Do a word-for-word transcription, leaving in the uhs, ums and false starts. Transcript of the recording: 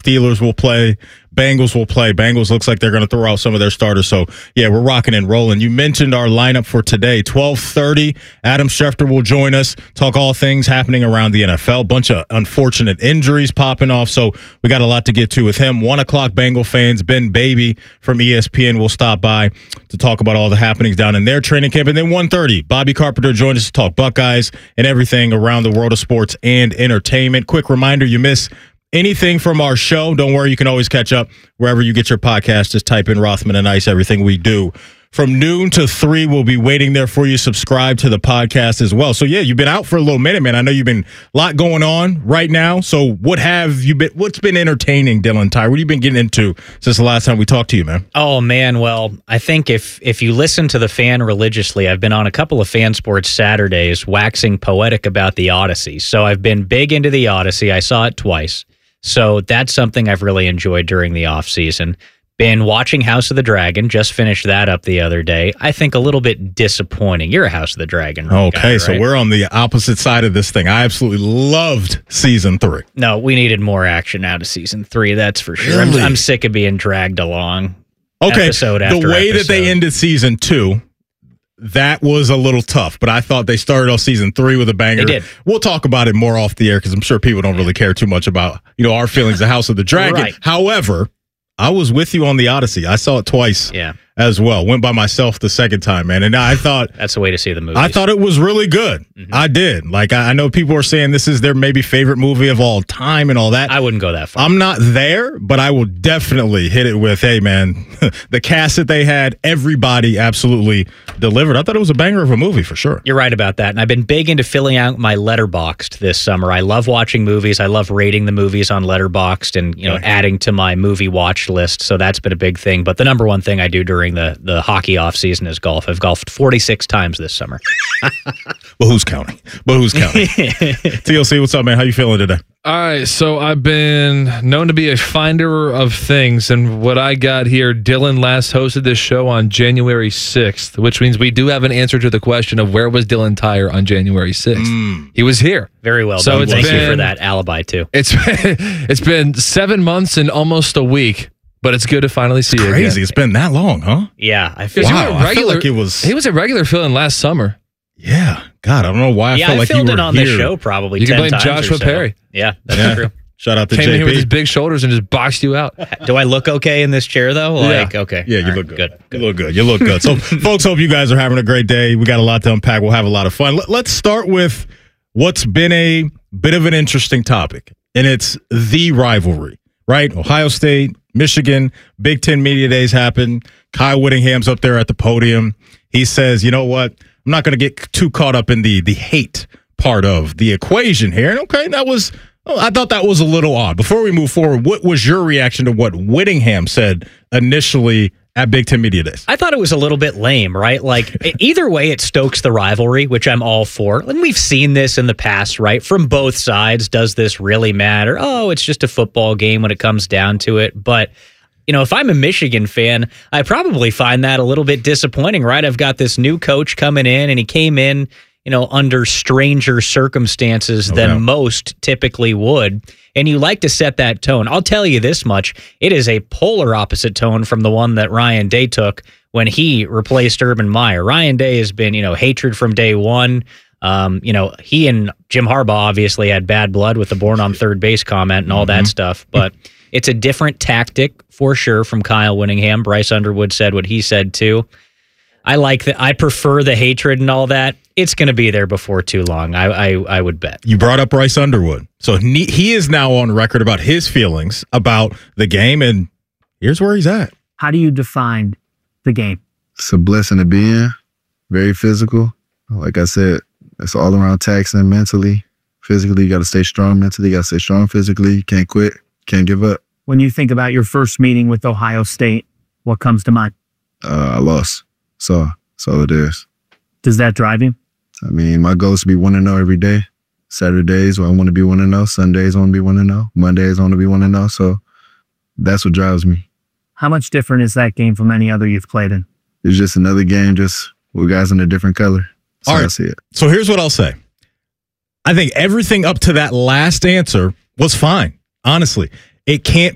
Steelers will play. Bengals will play. Bengals looks like they're going to throw out some of their starters. So, yeah, we're rocking and rolling. You mentioned our lineup for today. twelve thirty, Adam Schefter will join us, talk all things happening around the N F L. Bunch of unfortunate injuries popping off, so we got a lot to get to with him. one o'clock, Bengal fans. Ben Baby from E S P N will stop by to talk about all the happenings down in their training camp. And then one thirty, Bobby Carpenter joins us to talk Buckeyes and everything around the world of sports and entertainment. Quick reminder, you miss anything from our show, don't worry, you can always catch up wherever you get your podcast. Just type in Rothman and Ice, everything we do. From noon to three, we'll be waiting there for you. Subscribe to the podcast as well. So, yeah, you've been out for a little minute, man. I know you've been a lot going on right now. So what have you been, what's been entertaining, Dylan Tyre? What have you been getting into since the last time we talked to you, man? Oh, man. Well, I think if, if you listen to the Fan religiously, I've been on a couple of Fan Sports Saturdays waxing poetic about the Odyssey. So I've been big into the Odyssey. I saw it twice. So that's something I've really enjoyed during the off season. Been watching House of the Dragon. Just finished that up the other day. I think a little bit disappointing. You're a House of the Dragon Okay, guy, right? So we're on the opposite side of this thing. I absolutely loved season three. No, we needed more action out of season three. That's for sure. Really? I'm, I'm sick of being dragged along. Okay, episode after the way episode. that they ended season two, that was a little tough, but I thought they started off season three with a banger. They did. We'll talk about it more off the air because I'm sure people don't really care too much about, you know, our feelings of House of the Dragon. Right. However, I was with you on the Odyssey. I saw it twice Yeah. as well. Went by myself the second time, man. And I thought That's the way to see the movie. I thought it was really good. Mm-hmm. I did. Like, I, I know people are saying this is their maybe favorite movie of all time and all that. I wouldn't go that far. I'm not there, but I will definitely hit it with, hey, man, the cast that they had, everybody absolutely delivered. I thought it was a banger of a movie for sure. You're right about that. And I've been big into filling out my Letterboxd this summer. I love watching movies. I love rating the movies on Letterboxd and, you know, Okay. adding to my movie watch list. So that's been a big thing. But the number one thing I do during the, the hockey off season is golf. I've golfed forty-six times this summer. Well, who's counting? But who's counting? T L C, what's up, man? How you feeling today? All right, so I've been known to be a finder of things, and what I got here, Dylan last hosted this show on January sixth, which means we do have an answer to the question of where was Dylan Tyre on January sixth. Mm. He was here. Very well So done. it's Thank you been- for that alibi, too. It's been, it's been seven months and almost a week, but it's good to finally see you Crazy. again. It's been that long, huh? Yeah, I feel Because Wow, you were I feel regular, like it was- He was a regular fill-in last summer. Yeah. God, I don't know why I Yeah, felt I like you filled were in on here. this show probably You can ten blame times Joshua or so. Perry. Yeah, that's Yeah. true. Shout out to Came in here with his J P. big shoulders and just boxed you out. Do I look okay in this chair, though? Like, Yeah. okay. Yeah, you All look right, good. good. You look good. You look good. So, folks, hope you guys are having a great day. We got a lot to unpack. We'll have a lot of fun. Let, let's start with what's been a bit of an interesting topic, and it's the rivalry, right? Ohio State, Michigan, Big Ten Media Days happen. Kyle Whittingham's up there at the podium. He says, you know what? I'm not going to get too caught up in the the hate part of the equation here. And okay, that was, oh, I thought that was a little odd. Before we move forward, what was your reaction to what Whittingham said initially at Big Ten Media Days? I thought it was a little bit lame, right? Like, either way, it stokes the rivalry, which I'm all for. And we've seen this in the past, right? From both sides. Does this really matter? Oh, it's just a football game when it comes down to it. But, you know, if I'm a Michigan fan, I probably find that a little bit disappointing, right? I've got this new coach coming in, and he came in, you know, under stranger circumstances than Okay. most typically would. And you like to set that tone. I'll tell you this much. It is a polar opposite tone from the one that Ryan Day took when he replaced Urban Meyer. Ryan Day has been, you know, hatred from day one. Um, you know, he and Jim Harbaugh obviously had bad blood with the born on third base comment and all Mm-hmm. that stuff. But it's a different tactic for sure from Kyle Whittingham. Bryce Underwood said what he said too. I like that. I prefer the hatred and all that. It's going to be there before too long. I, I I would bet. You brought up Bryce Underwood. So he, he is now on record about his feelings about the game, and here's where he's at. How do you define the game? It's a blessing to be in. Very physical. Like I said, it's all around taxing mentally. Physically, you got to stay strong mentally. You got to stay strong physically. You can't quit. Can't give up. When you think about your first meeting with Ohio State, what comes to mind? Uh, I lost. So that's all it is. Does that drive you? I mean, my goal is to be one and oh every day. Saturdays, I want to be one and oh. Sundays, I want to be one and oh. Mondays, I want to be one and oh. So that's what drives me. How much different is that game from any other you've played in? It's just another game, just with guys in a different color. So All right. I see it. So here's what I'll say. I think everything up to that last answer was fine. Honestly, it can't